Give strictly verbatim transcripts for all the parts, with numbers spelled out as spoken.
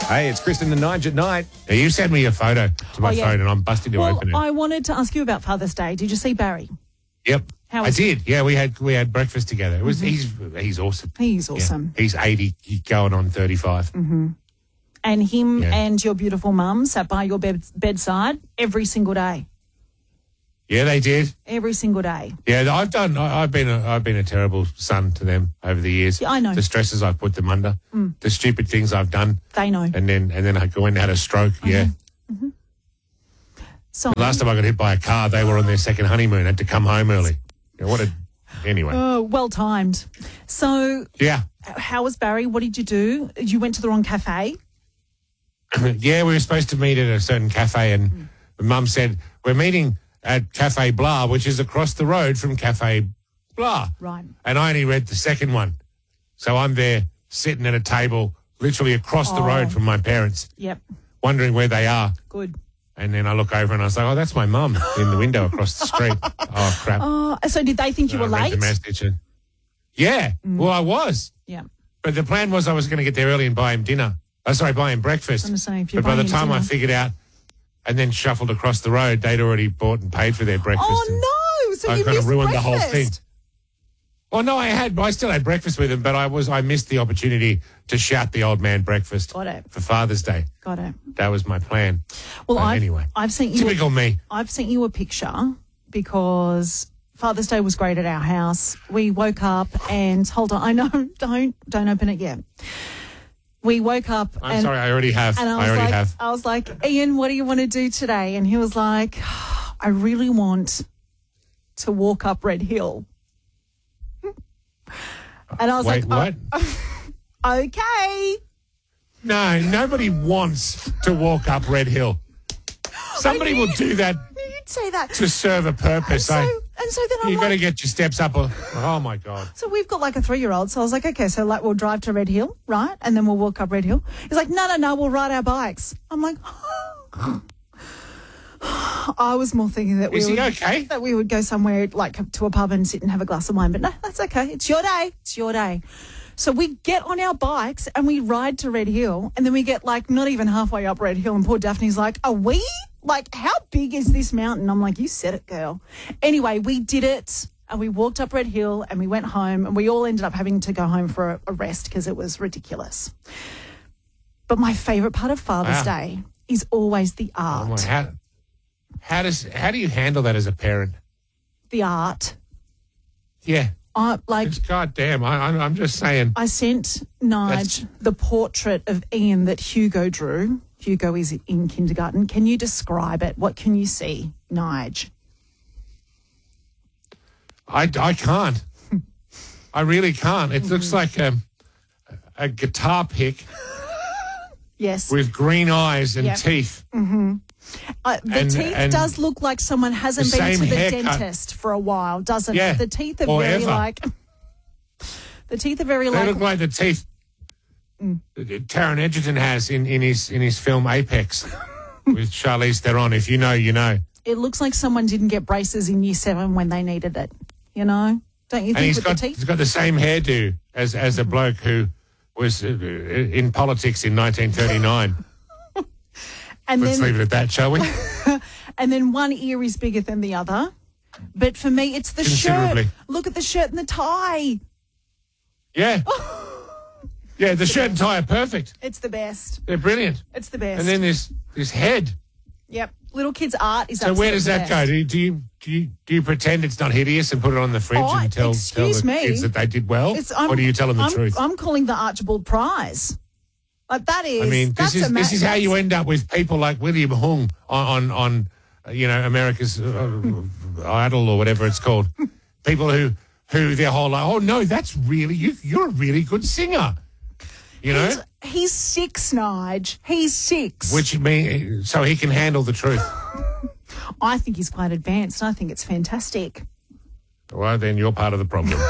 Hey, it's Kristen and Nige at night. Now, you sent me a photo to my Oh, yeah. phone and I'm busting to Well, open it. I wanted to ask you about Father's Day. Did you see Barry? Yep. How I was did. Yeah, we had we had breakfast together. It was he's he's awesome. He's Yeah. awesome. He's eighty, he's going on thirty-five. And him Yeah. and your beautiful mum sat by your bed, bedside every single day. Yeah, they did. Every single day. Yeah, I've done. I, I've been a I've been a terrible son to them over the years. Yeah, I know. The stresses I've put them under, the stupid things I've done, They know. and then and then I go and had a stroke. Yeah. So, The last time I got hit by a car, they were on their second honeymoon. Had to come home early. Yeah, what a anyway. oh, well timed. So, Yeah. how was Barry? What did you do? You went to the wrong cafe. Yeah, we were supposed to meet at a certain cafe, and Mum said we're meeting at Cafe Blah, which is across the road from Cafe Blah. Right. And I only read the second one, so I'm there sitting at a table, literally across the Oh. road from my parents, Yep. wondering where they are. Good. And then I look over and I was like, "Oh, that's my mum in the window across the street." Oh crap! Oh, so did they think you And were I read late? the message and- yeah, well, I was, Yeah. but the plan was I was going to get there early and buy him dinner. Oh, sorry, buy him breakfast. I'm saying, if you're But by the buying him time I dinner- figured out and then shuffled across the road, they'd already bought and paid for their breakfast. and Oh, no. So I you kind of missed ruined breakfast. the whole thing. Well, no, I had. I still had breakfast with them, but I was. I missed the opportunity to shout the old man breakfast Got it. for Father's Day. Got it. That was my plan. Well, But I've, anyway, I've sent you. typical me. I've sent you a picture because Father's Day was great at our house. We woke up and hold on, I know, don't don't open it yet. We woke up I'm and, sorry, I already have. and I I, was already like, have. I was like, Ian, what do you want to do today? And he was like, I really want to walk up Red Hill. And I was Wait, like, what? oh, okay. No, nobody wants to walk up Red Hill. Somebody will do that You'd say that. to serve a And purpose. so, eh? and so then I'm You've got to like, get your steps up. a- Oh my God! so we've got like a three-year-old. So I was like, okay, so like we'll drive to Red Hill, right? And then we'll walk up Red Hill. He's like, no, no, no, we'll ride our bikes. I'm like, I was more thinking that we Is he would, okay? that we would go somewhere like to a pub and sit and have a glass of wine. But no, that's okay. It's your day. It's your day. So we get on our bikes and we ride to Red Hill, and then we get like not even halfway up Red Hill, and poor Daphne's like, are we? Like, how big is this mountain? I'm like, you said it, girl. Anyway, we did it, and we walked up Red Hill, and we went home, and we all ended up having to go home for a, a rest because it was ridiculous. But my favourite part of Father's Wow. Day is always the art. I'm like, how, how does how do you handle that as a parent? The art. Yeah, I, like, it's goddamn. I, I'm, I'm just saying. I sent Nige the portrait of Ian that Hugo drew. Hugo is in kindergarten. Can you describe it? What can you see, Nige? I, I can't. I really can't. It looks like a, a guitar pick Yes. with green eyes and Yep. teeth. Uh, the and- teeth and does look like someone hasn't the been to same the haircut. dentist for a while, doesn't Yeah, it? The teeth are or very ever. like... The teeth are very They like... look like the teeth that Taron Egerton has in, in his in his film Apex with Charlize Theron. If you know, you know. It looks like someone didn't get braces in year seven when they needed it, you know? Don't you And think he's with got the teeth? he's got the same hairdo as as a bloke who was uh, in politics in nineteen thirty-nine. And Let's then, leave it at that, shall we? and then one ear is bigger than the other. But for me, it's the shirt. Considerably. Look at the shirt and the tie. Yeah. Yeah, the shirt and tie are perfect. It's the best. They're brilliant. It's the best. And then this this head. Yep. Little kids' art is So where absolutely does that the go? best. Do you, do you do you do you pretend it's not hideous and put it on the fridge Oh, and tell, tell excuse the me. kids that they did well? It's- I'm- Or do you tell them the I'm, truth? I'm calling the Archibald Prize. Like that is. I mean, that's this is a ma- this is how you that's- end up with people like William Hung on on, on uh, you know America's uh, Idol or whatever it's called. People who who their whole life, oh no, that's really you. You're a really good singer. You know, He's, he's six, Nige. He's six. which means so he can handle the truth. I think he's quite advanced. I think it's fantastic. Well, then you're part of the problem.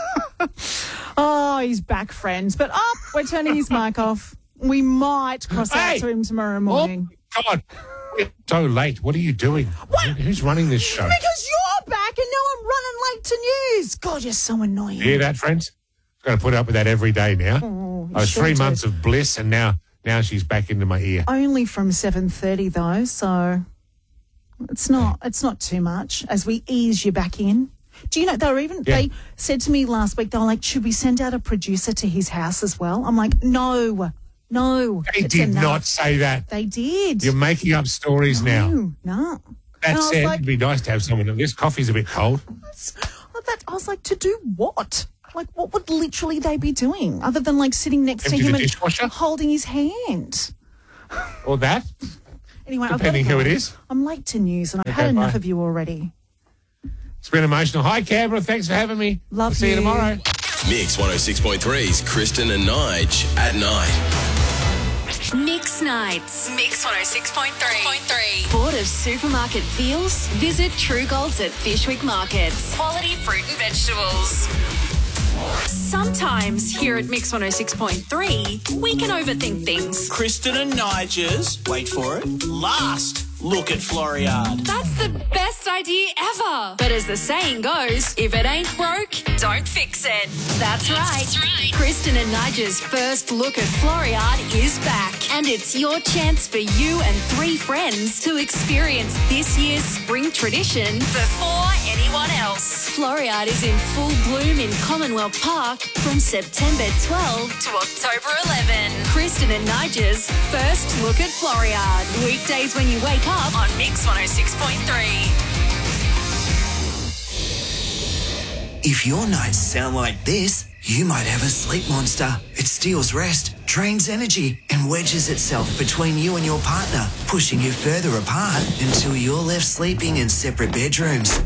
Oh, he's back, friends. But oh, we're turning his mic off. We might cross Hey! out to him tomorrow Oh morning. God, it's so late. What are you doing? What? Who's running this show? Because you're back and now I'm running late to news. God, you're so annoying. You hear that, friends? Got to put up with that every day now. Oh, you I was sure three do. months of bliss, and now now she's back into my ear. Only from seven thirty though, so it's not it's not too much as we ease you back in. Do you know, they were even, Yeah. they said to me last week, they were like, should we send out a producer to his house as well? I'm like, no, no. They it's did enough. not say that. They did. You're making up stories now. No, no. That And I was said, like, it'd be nice to have someone. This coffee's a bit cold. That's- that, I was like, to do what? Like, what would literally they be doing other than like sitting next Empty to him the and dishwasher? holding his hand? Or that. Anyway, I've Depending got to who go. it is. I'm late to news and I've Okay, had enough bye. of you already. It's been emotional. Hi, Canberra. Thanks for having me. Love we'll see you you. tomorrow. Mix one oh six point three's Kristen and Nige at night. Mix Nights. Mix one oh six point three. Bored of supermarket feels? Visit True Golds at Fishwick Markets. Quality fruit and vegetables. Sometimes here at Mix one oh six point three, we can overthink things. Kristen and Nigel's, wait for it, last look at Floriade. That's the best idea ever. But as the saying goes, if it ain't broke, don't fix it. That's right. That's right. Kristen and Nigel's first look at Floriade is back. And it's your chance for you and three friends to experience this year's spring tradition before anyone else. Floriade is in full bloom in Commonwealth Park from September twelfth to October eleventh. Kristen and Nigel's first look at Floriade. Weekdays when you wake up on Mix one oh six point three. If your nights sound like this, you might have a sleep monster. It steals rest, drains energy, and wedges itself between you and your partner, pushing you further apart until you're left sleeping in separate bedrooms.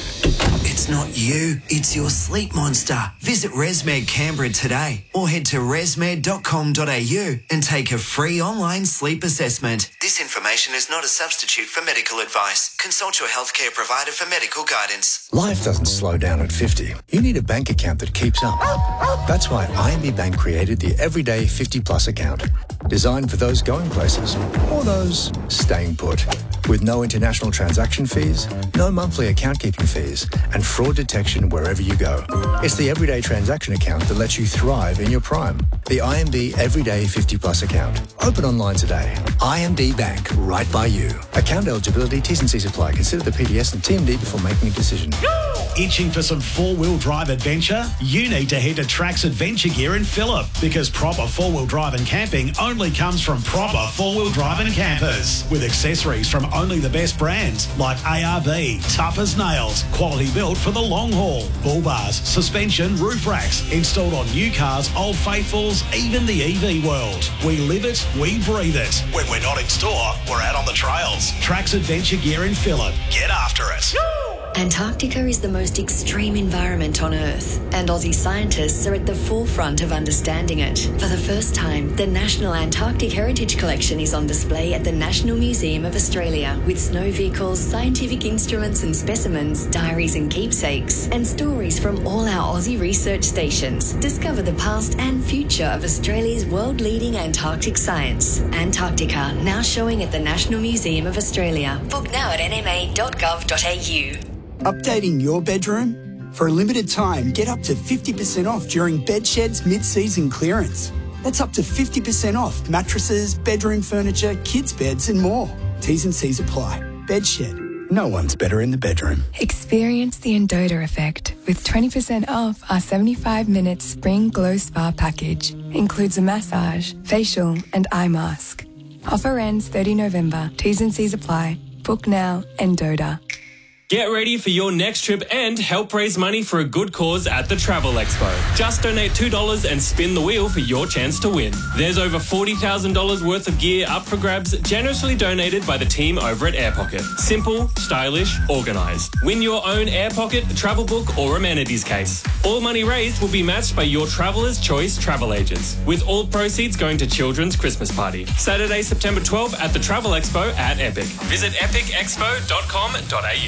It's not you, it's your sleep monster. Visit ResMed Canberra today or head to resmed dot com dot a u and take a free online sleep assessment. This information is not a substitute for medical advice. Consult your healthcare provider for medical guidance. Life doesn't slow down at fifty. You need a bank account that keeps up. That's why I M B Bank created the Everyday fifty Plus account, designed for those going places or those staying put. With no international transaction fees, no monthly account keeping fees, and fraud detection wherever you go. It's the Everyday transaction account that lets you thrive in your prime. The I M B Everyday fifty Plus account. Open online today. I M B Bank, right by you. Account eligibility, T's and C's apply. Consider the P D S and T M D before making a decision. Itching for some four-wheel drive adventure? You need to head to Trax Adventure Gear in Phillip, because proper four-wheel drive and camping only comes from proper four-wheel drive and campers. With accessories from only the best brands like A R B, tough as nails, quality built for the long haul, bull bars, suspension, roof racks, installed on new cars, Old Faithfuls, even the E V world. We live it, we breathe it. When we're not in store, we're out on the trails. Trax Adventure Gear in Phillip. Get after it. Antarctica is the most extreme environment on Earth, and Aussie scientists are at the forefront of understanding it. For the first time, the National Antarctic Heritage Collection is on display at the National Museum of Australia, with snow vehicles, scientific instruments and specimens, diaries and keepsakes, and stories from all our Aussie research stations. Discover the past and future of Australia's world-leading Antarctic science. Antarctica, now showing at the National Museum of Australia. Book now at n m a dot gov dot a u. Updating your bedroom? For a limited time, get up to fifty percent off during Bedshed's mid-season clearance. That's up to fifty percent off mattresses, bedroom furniture, kids' beds and more. T's and C's apply. Bedshed. No one's better in the bedroom. Experience the Endota effect with twenty percent off our seventy-five minute Spring Glow Spa package. Includes a massage, facial and eye mask. Offer ends thirtieth November. T's and C's apply. Book now, Endota. Get ready for your next trip and help raise money for a good cause at the Travel Expo. Just donate two dollars and spin the wheel for your chance to win. There's over forty thousand dollars worth of gear up for grabs, generously donated by the team over at AirPocket. Simple, stylish, organised. Win your own AirPocket, travel book or amenities case. All money raised will be matched by your Traveller's Choice travel agents, with all proceeds going to Children's Christmas Party. Saturday, September twelfth at the Travel Expo at Epic. Visit epic expo dot com dot a u.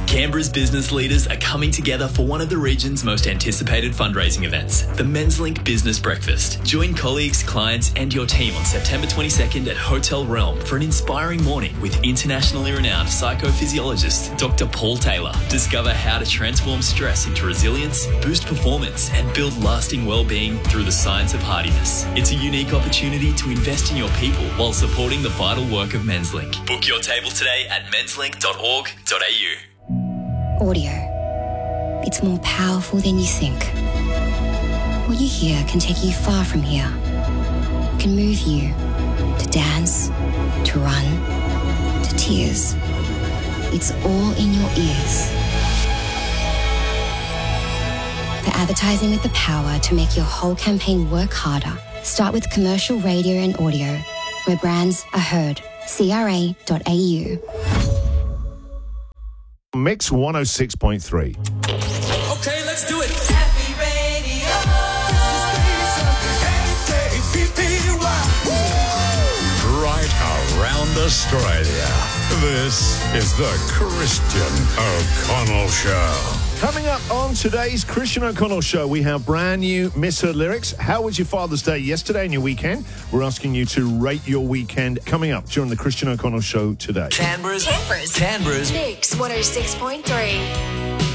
Canberra's business leaders are coming together for one of the region's most anticipated fundraising events, the Menslink Business Breakfast. Join colleagues, clients and your team on September twenty-second at Hotel Realm for an inspiring morning with internationally renowned psychophysiologist Doctor Paul Taylor. Discover how to transform stress into resilience, boost performance and build lasting well-being through the science of hardiness. It's a unique opportunity to invest in your people while supporting the vital work of Menslink. Book your table today at menslink dot org dot a u. Audio. It's more powerful than you think. What you hear can take you far from here. It can move you to dance, to run, to tears. It's all in your ears. For advertising with the power to make your whole campaign work harder, start with commercial radio and audio, where brands are heard. C R A dot A U. Mix one oh six point three. Okay, let's do it. Happy Radio. Right around Australia. This is the Christian O'Connell Show. Coming up on today's Christian O'Connell Show, we have brand new Misheard Lyrics. How was your Father's Day yesterday and your weekend? We're asking you to rate your weekend coming up during the Christian O'Connell Show today. Canberra's, Canberra's. Canberra's Mix one oh six point three.